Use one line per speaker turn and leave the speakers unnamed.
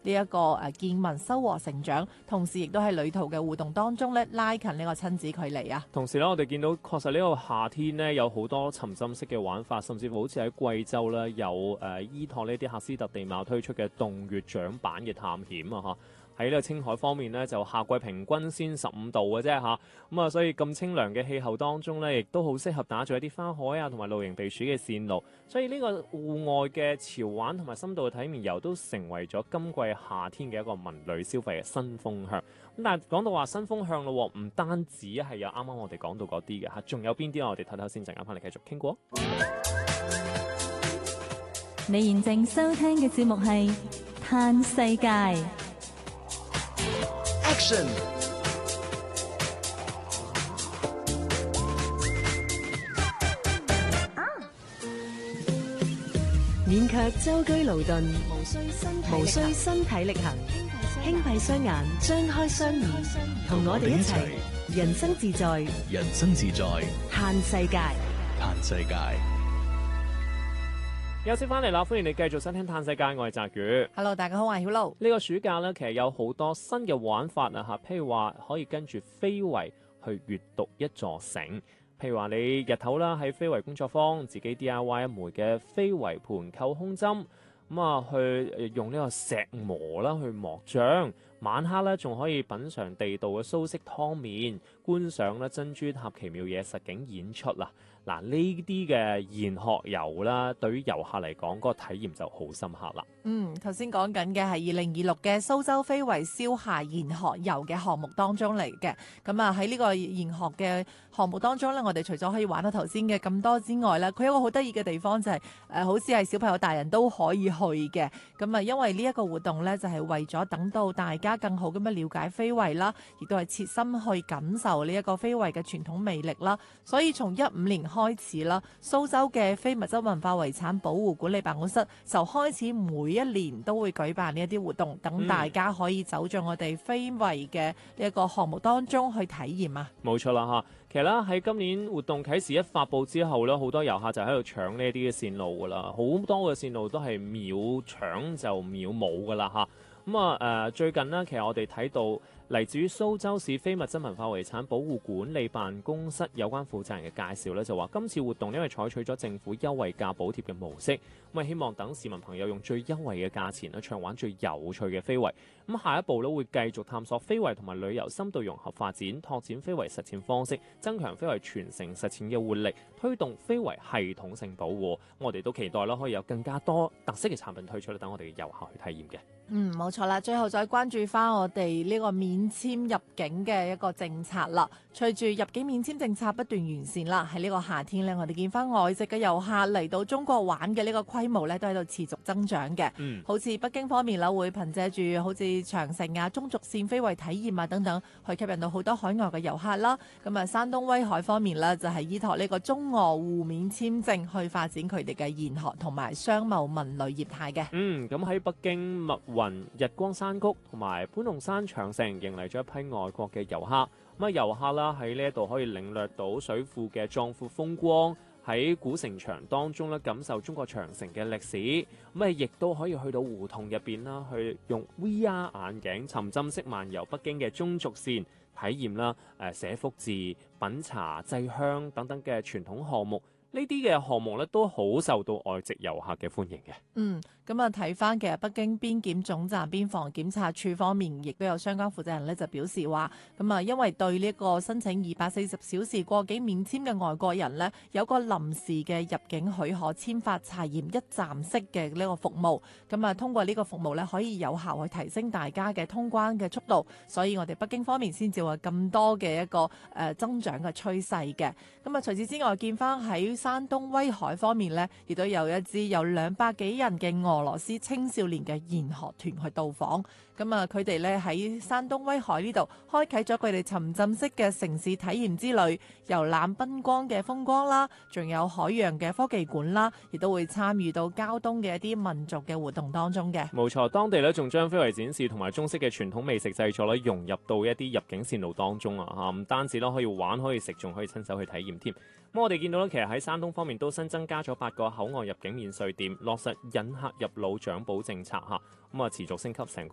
呢一個見聞收穫成長，同時亦都喺旅途嘅互動當中咧拉近呢個親子距離啊。
同時咧，我哋見到確實呢個夏天呢，有好多沉浸式嘅玩法，甚至乎好似喺貴州咧有依託呢啲喀斯特地貌推出嘅洞穴槳板嘅探險啊。喺呢個青海方面呢，就夏季平均先15度嘅啫嚇，咁啊，所以咁清涼嘅氣候當中呢，亦都好適合打造一啲花海啊同埋露營避暑嘅線路。所以呢個戶外嘅潮玩同埋深度嘅體驗遊都成為咗今季夏天嘅一個文旅消費嘅新風向。咁但係講到話新風向咯，唔單止係有啱啱我哋講到嗰啲嘅嚇，仲有邊啲我哋睇睇先，陣間翻嚟繼續傾過。
你現正收聽嘅節目係《嘆世界》。
Action！
免卻舟車勞頓，無需身體力行，輕閉雙眼，張開雙耳，同我哋一齊人生自在，
人生自在，
嘆世界，
嘆世界。
休息翻嚟啦，歡迎你繼續收聽《嘆世界》，我係澤宇。
Hello， 大家好，我係曉露。
呢個暑假呢，其實有好多新嘅玩法啊嚇，譬如話可以跟住非遺去閱讀一座城，譬如話你日頭啦喺非遺工作坊自己 DIY 一枚嘅非遺盤扣胸針，咁啊去用呢個石磨啦去磨漿，晚黑咧仲可以品嚐地道嘅蘇式湯麵，觀賞咧珍珠塔奇妙嘢實景演出啦。嗱，呢啲嘅研學遊啦，對於遊客嚟講，嗰個體驗就好深刻啦。
頭先講緊嘅係2026嘅蘇州非遺消夏研學遊嘅項目當中嚟嘅。咁啊喺呢個研學嘅項目當中咧，我哋除咗可以玩到頭先嘅咁多之外咧，佢有個好得意嘅地方就係好似係小朋友大人都可以去嘅。咁啊，因為呢一個活動咧就係為咗等到大家更好咁樣了解非遺啦，亦都係切心去感受呢一個非遺嘅傳統魅力啦。所以從15年開始啦，蘇州嘅非物質文化遺產保護管理辦公室就開始每一年都會舉辦呢一啲活動，等大家可以走進我哋非遺嘅呢一個項目當中去體驗啊。
冇錯啦嚇，其實咧喺今年活動啟示一發布之後咧，好多遊客就喺度搶呢啲嘅線路噶啦，好多嘅線路都係秒搶就秒冇噶啦嚇。咁啊最近呢，其實我哋睇到嚟自於蘇州市非物質文化遺產保護管理辦公室有關負責人嘅介紹咧，就話今次活動因為採取咗政府優惠價補貼嘅模式，咁啊希望等市民朋友用最優惠嘅價錢咧暢玩最有趣嘅非遺。咁下一步咧會繼續探索非遺同埋旅遊深度融合發展，拓展非遺實踐方式，增強非遺傳承實踐嘅活力，推動非遺系統性保護。我哋都期待啦，可以有更加多特色嘅產品推出嚟，等我哋嘅遊客去體驗嘅。
冇錯啦，最後再關注翻我哋呢個免簽入境嘅一個政策啦。隨住入境免簽政策不斷完善啦，喺呢個夏天呢，我哋見翻外籍嘅遊客嚟到中國玩嘅呢個規模呢，都喺度持續增長嘅。好似北京方面啦，會憑藉住好似長城啊、中軸線非遺體驗啊等等，去吸引到好多海外嘅遊客啦。咁啊，山東威海方面呢，就係依託呢個中俄互免簽證去發展佢哋嘅研學同埋商貿文旅業態嘅。
咁喺北京密雲日光山谷同埋潘龍山長城迎嚟咗一批外國嘅遊客，咁啊遊客啦喺呢一度可以領略到水庫嘅壯闊風光，喺古城牆當中咧感受中國長城嘅歷史，咁啊亦都可以去到胡同入邊啦，去用 VR 眼鏡沉浸式漫遊北京嘅中軸線體驗啦，寫福字、品茶、祭香等等嘅傳統項目。呢啲嘅項目咧都好受到外籍遊客嘅歡迎嘅。
咁啊睇翻其實北京邊檢總站邊防檢查處方面，亦都有相關負責人咧就表示話，咁啊因為對呢個申請240小時過境免簽嘅外國人呢，有個臨時嘅入境許可簽發查驗一站式嘅呢個服務，咁啊通過呢個服務呢，可以有效去提升大家嘅通關嘅速度，所以我哋北京方面先至話咁多嘅一個增長嘅趨勢嘅。咁啊除此之外，見翻喺山東威海方面呢，亦都有一支有200幾人嘅俄羅斯青少年嘅研學團去到訪。咁啊，佢哋咧喺山東威海呢度開啟咗佢哋沉浸式嘅城市體驗之旅，遊覽賓光嘅風光啦，仲有海洋嘅科技館啦，亦都會參與到交通嘅一啲民族嘅活動當中嘅。
冇錯，當地咧仲將非遺展示同埋中式嘅傳統美食製作咧融入到一啲入境線路當中啊！嚇，唔單止可以玩可以食，仲可以親手去體驗添。咁我哋見到咧，其實喺山東方面都新增加咗8個口岸入境免稅店，落實引客入腦獎補政策嚇，咁啊持續升級成個